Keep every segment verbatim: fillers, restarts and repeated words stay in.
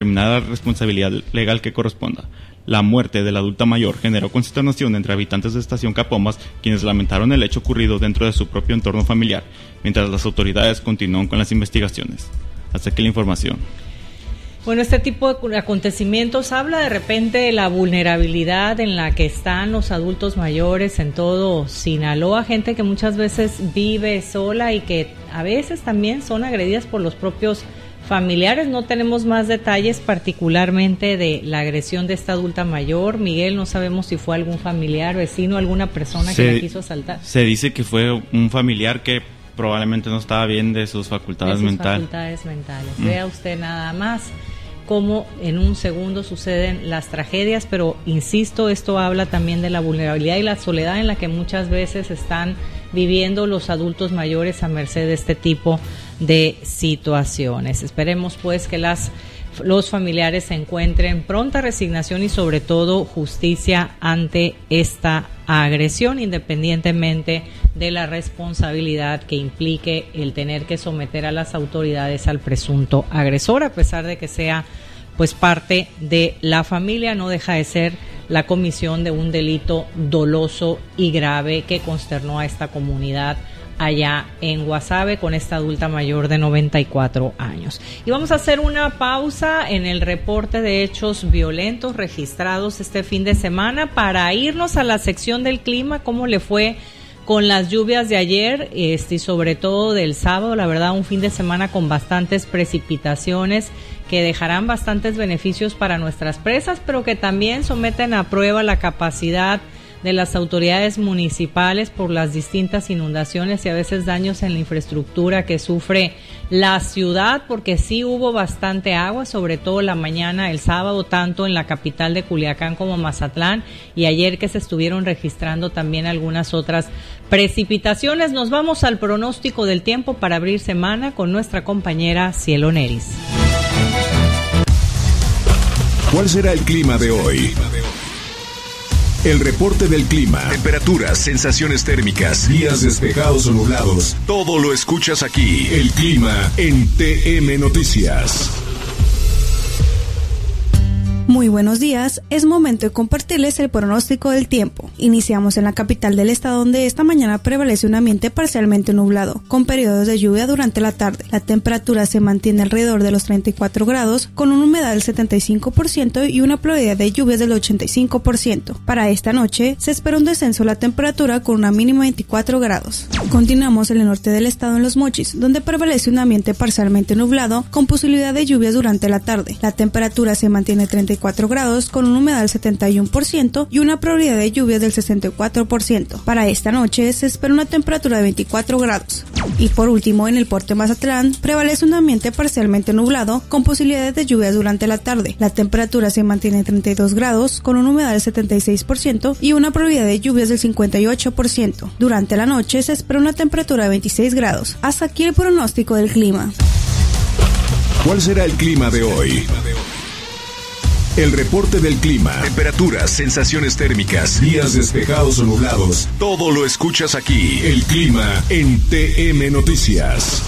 determinada la responsabilidad legal que corresponda. La muerte de la adulta mayor generó consternación entre habitantes de Estación Capomas, quienes lamentaron el hecho ocurrido dentro de su propio entorno familiar, mientras las autoridades continúan con las investigaciones. Hasta aquí la información. Bueno, este tipo de acontecimientos habla de repente de la vulnerabilidad en la que están los adultos mayores en todo Sinaloa, gente que muchas veces vive sola y que a veces también son agredidas por los propios familiares. No tenemos más detalles particularmente de la agresión de esta adulta mayor. Miguel, no sabemos si fue algún familiar, vecino, alguna persona se, que la quiso asaltar. Se dice que fue un familiar que probablemente no estaba bien de sus facultades, de sus mental. facultades mentales. Mm. Vea usted nada más cómo en un segundo suceden las tragedias, pero insisto, esto habla también de la vulnerabilidad y la soledad en la que muchas veces están viviendo los adultos mayores a merced de este tipo de situaciones. Esperemos pues que las los familiares se encuentren pronta resignación y sobre todo justicia ante esta agresión, independientemente de la responsabilidad que implique el tener que someter a las autoridades al presunto agresor, a pesar de que sea pues parte de la familia, no deja de ser la comisión de un delito doloso y grave que consternó a esta comunidad allá en Guasave con esta adulta mayor de noventa y cuatro años. Y vamos a hacer una pausa en el reporte de hechos violentos registrados este fin de semana para irnos a la sección del clima, cómo le fue con las lluvias de ayer este, y sobre todo del sábado. La verdad, un fin de semana con bastantes precipitaciones que dejarán bastantes beneficios para nuestras presas, pero que también someten a prueba la capacidad de las autoridades municipales por las distintas inundaciones y a veces daños en la infraestructura que sufre la ciudad, porque sí hubo bastante agua, sobre todo la mañana el sábado, tanto en la capital de Culiacán como Mazatlán, y ayer que se estuvieron registrando también algunas otras precipitaciones. Nos vamos al pronóstico del tiempo para abrir semana con nuestra compañera Cielo Neris. ¿Cuál será el clima de hoy? El reporte del clima, temperaturas, sensaciones térmicas, días despejados o nublados. Todo lo escuchas aquí. El clima en T M Noticias. Muy buenos días, es momento de compartirles el pronóstico del tiempo. Iniciamos en la capital del estado, donde esta mañana prevalece un ambiente parcialmente nublado, con periodos de lluvia durante la tarde. La temperatura se mantiene alrededor de los treinta y cuatro grados, con una humedad del setenta y cinco por ciento y una probabilidad de lluvias del ochenta y cinco por ciento. Para esta noche, se espera un descenso de la temperatura con una mínima de veinticuatro grados. Continuamos en el norte del estado, en Los Mochis, donde prevalece un ambiente parcialmente nublado, con posibilidad de lluvias durante la tarde. La temperatura se mantiene treinta y cuatro grados con una humedad del setenta y uno por ciento y una probabilidad de lluvias del sesenta y cuatro por ciento. Para esta noche se espera una temperatura de veinticuatro grados. Y por último, en el puerto de Mazatlán prevalece un ambiente parcialmente nublado con posibilidades de lluvias durante la tarde. La temperatura se mantiene en treinta y dos grados con una humedad del setenta y seis por ciento y una probabilidad de lluvias del cincuenta y ocho por ciento. Durante la noche se espera una temperatura de veintiséis grados. Hasta aquí el pronóstico del clima. ¿Cuál será el clima de hoy? El reporte del clima, temperaturas, sensaciones térmicas, días despejados o nublados. Todo lo escuchas aquí. El clima en T M Noticias.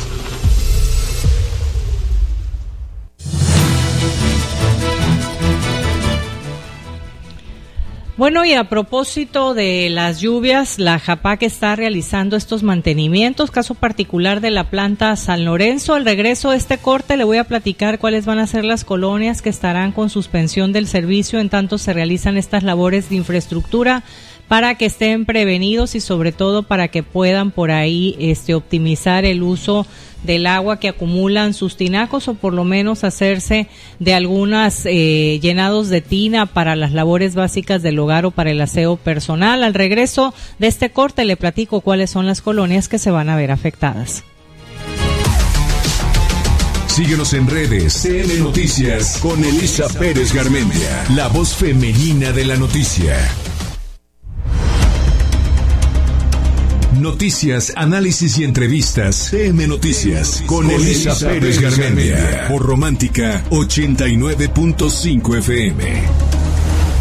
Bueno, y a propósito de las lluvias, la JAPAC está realizando estos mantenimientos, caso particular de la planta San Lorenzo. Al regreso de este corte le voy a platicar cuáles van a ser las colonias que estarán con suspensión del servicio en tanto se realizan estas labores de infraestructura, para que estén prevenidos y sobre todo para que puedan por ahí este optimizar el uso del agua que acumulan sus tinacos, o por lo menos hacerse de algunas eh, llenados de tina para las labores básicas del hogar o para el aseo personal. Al regreso de este corte le platico cuáles son las colonias que se van a ver afectadas. Síguenos en redes, C N Noticias con Elisa Pérez Garmendia, la voz femenina de la noticia. Noticias, análisis y entrevistas. C M Noticias con, con Elisa, Elisa Pérez Garmendia por Romántica ochenta y nueve punto cinco F M.